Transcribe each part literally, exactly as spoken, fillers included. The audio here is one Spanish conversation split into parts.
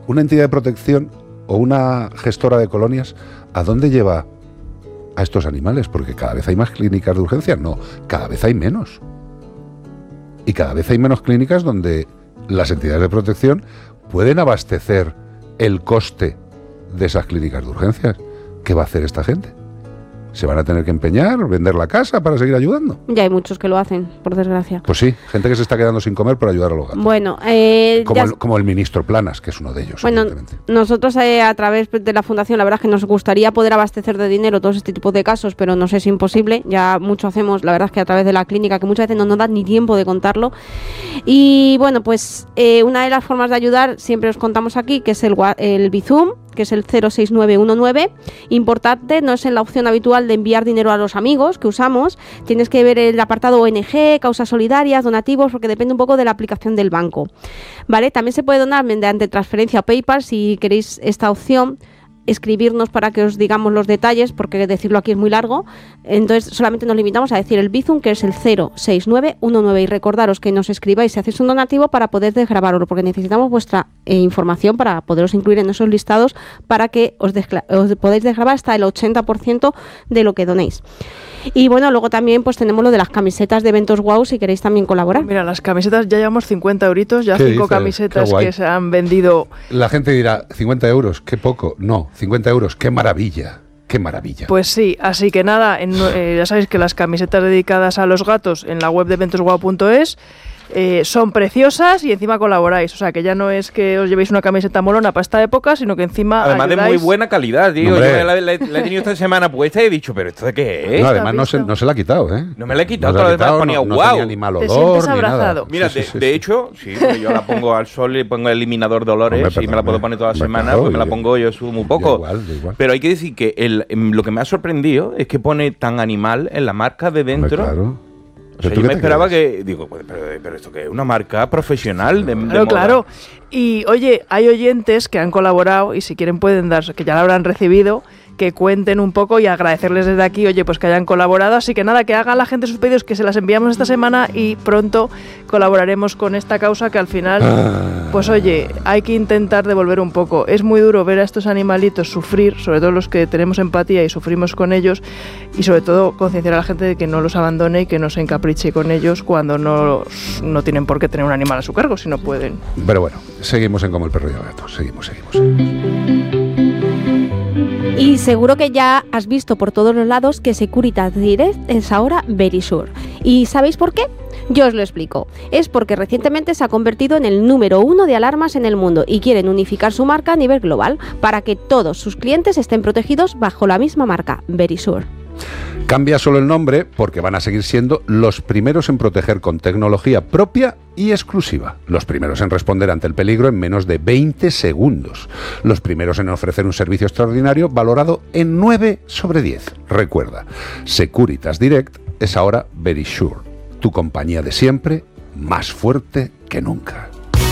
una entidad de protección o una gestora de colonias, ¿a dónde lleva a estos animales? Porque cada vez hay más clínicas de urgencia. No, cada vez hay menos. Y cada vez hay menos clínicas donde las entidades de protección pueden abastecer el coste de esas clínicas de urgencias. ¿Qué va a hacer esta gente? ¿Se van a tener que empeñar, vender la casa para seguir ayudando? Ya hay muchos que lo hacen, por desgracia. Pues sí, gente que se está quedando sin comer por ayudar a los gatos. Bueno, eh, como, ya... el, como el ministro Planas, que es uno de ellos. Bueno, nosotros eh, a través de la Fundación, la verdad es que nos gustaría poder abastecer de dinero todos este tipo de casos, pero nos es imposible. Ya mucho hacemos, la verdad es que a través de la clínica, que muchas veces no nos da ni tiempo de contarlo. Y bueno, pues eh, una de las formas de ayudar, siempre os contamos aquí, que es el, el Bizum, que es el cero seis nueve uno nueve. Importante, no es en la opción habitual de enviar dinero a los amigos que usamos. Tienes que ver el apartado O N G, causas solidarias, donativos, porque depende un poco de la aplicación del banco. ¿Vale? También se puede donar mediante transferencia o PayPal si queréis esta opción. Escribirnos para que os digamos los detalles, porque decirlo aquí es muy largo. Entonces solamente nos limitamos a decir el Bizum, que es el cero seis nueve uno nueve, y recordaros que nos escribáis si hacéis un donativo para poder desgravarlo, porque necesitamos vuestra eh, información para poderos incluir en esos listados, para que os, descla- os podáis desgravar hasta el ochenta por ciento de lo que donéis. Y bueno, luego también pues tenemos lo de las camisetas de Eventos Wow, si queréis también colaborar. Mira, las camisetas ya llevamos cincuenta euritos, ya cinco dices? camisetas que se han vendido. La gente dirá, cincuenta euros, qué poco. No, cincuenta euros, qué maravilla. Qué maravilla. Pues sí, así que nada, en, eh, ya sabéis que las camisetas dedicadas a los gatos en la web de eventos wow punto es eh, son preciosas y encima colaboráis. O sea, que ya no es que os llevéis una camiseta molona para esta época, sino que encima además ayudáis. De muy buena calidad, tío. Hombre. Yo la, la- la he tenido esta semana puesta y he dicho, ¿pero esto de qué es? No, además no se, no se la ha quitado, ¿eh? No me la he quitado, No se la ha todas las demás ponía no, no guau. tenía ni mal Te olor, sientes ni nada. abrazado. Mira, Sí, de, sí, sí, de sí. hecho, sí, porque yo la pongo al sol y pongo el eliminador de olores. Hombre, y me la puedo poner toda la hombre, semana, claro, porque me la yo- pongo yo subo muy yo poco. igual, yo igual. Pero hay que decir que el, em, lo que me ha sorprendido es que pone tan animal en la marca de Hombre, dentro. claro. O sea, ¿Pero tú yo qué me te esperaba crees? que... Digo, pues, pero, pero esto que es una marca profesional de, de Claro, moda. claro. Y oye, hay oyentes que han colaborado y si quieren pueden dar, que ya la habrán recibido, que cuenten un poco y agradecerles desde aquí, oye, pues que hayan colaborado. Así que nada, que haga la gente sus pedidos, que se las enviamos esta semana y pronto colaboraremos con esta causa que al final, pues oye, hay que intentar devolver un poco. Es muy duro ver a estos animalitos sufrir, sobre todo los que tenemos empatía y sufrimos con ellos, y sobre todo concienciar a la gente de que no los abandone y que no se encapriche con ellos cuando no, no tienen por qué tener un animal a su cargo, si no pueden. Pero bueno, seguimos en Como el perro y el gato. Seguimos, seguimos. Y seguro que ya has visto por todos los lados que Securitas Direct es ahora Verisure. ¿Y sabéis por qué? Yo os lo explico. Es porque recientemente se ha convertido en el número uno de alarmas en el mundo y quieren unificar su marca a nivel global para que todos sus clientes estén protegidos bajo la misma marca, Verisure. Cambia solo el nombre porque van a seguir siendo los primeros en proteger con tecnología propia y exclusiva. Los primeros en responder ante el peligro en menos de veinte segundos. Los primeros en ofrecer un servicio extraordinario valorado en nueve sobre diez. Recuerda, Securitas Direct es ahora Verisure, tu compañía de siempre, más fuerte que nunca.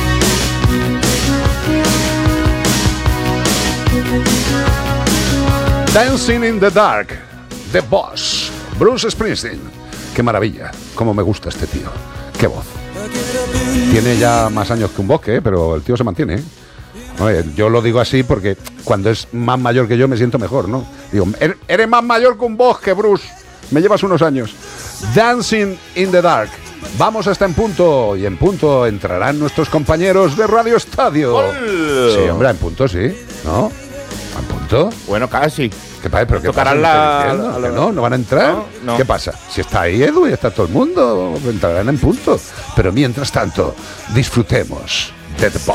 Dancing in the Dark, The Boss, Bruce Springsteen. Qué maravilla, cómo me gusta este tío. Qué voz. Tiene ya más años que un bosque, ¿eh? Pero el tío se mantiene, ¿eh? Oye, yo lo digo así porque cuando es más mayor que yo me siento mejor, ¿no? Digo, "Er- eres más mayor que un bosque, Bruce. Me llevas unos años." Dancing in the Dark. Vamos hasta En Punto. Y En Punto entrarán nuestros compañeros de Radio Estadio. ¡Gol! Sí, hombre, En Punto sí, ¿no? ¿En Punto? Bueno, casi. ¿Qué pasa? ¿Pero qué Tocarán pasa? ¿Me la- estás diciendo? la- ¿Que no? ¿No van a entrar? No, no. ¿Qué pasa? Si está ahí Edu y está todo el mundo, entrarán En Punto. Pero mientras tanto, disfrutemos de The Boss.